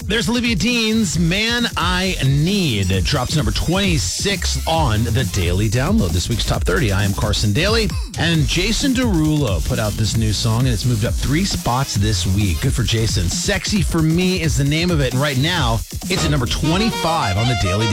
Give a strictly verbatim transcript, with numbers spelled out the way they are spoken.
There's Olivia Dean's Man I Need. It drops number twenty-six on the Daily Download. This week's Top thirty. I am Carson Daly. And Jason Derulo put out this new song, and it's moved up three spots this week. Good for Jason. Sexy for Me is the name of it. And right now, it's at number twenty-five on the Daily